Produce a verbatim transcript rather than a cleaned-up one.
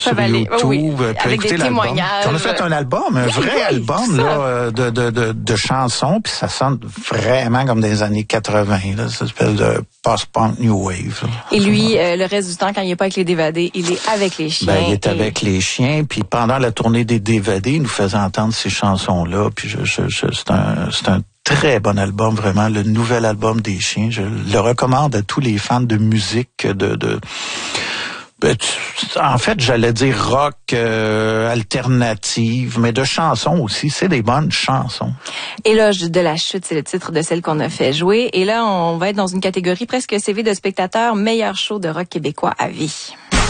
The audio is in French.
sur aller, YouTube, oh oui, pour avec écouter des l'album. témoignages. On a fait un album, un oui, vrai oui, album là, de, de, de, de chansons, puis ça sonne vraiment comme des années quatre-vingts, là, cette espèce de post-punk new wave. Là. Et lui, euh, le reste du temps, quand il n'est pas avec les D V D, il est avec les chiens. Ben, il est et... avec les chiens, puis pendant la tournée des D V D, il nous faisait entendre ces chansons-là, puis je, je, je, c'est un, c'est un très bon album, vraiment, le nouvel album des chiens. Je le recommande à tous les fans de musique, de... de en fait, j'allais dire rock euh, alternative, mais de chansons aussi. C'est des bonnes chansons. Éloge de la chute, c'est le titre de celle qu'on a fait jouer. Et là, on va être dans une catégorie presque C V de spectateur, meilleur show de rock québécois à vie.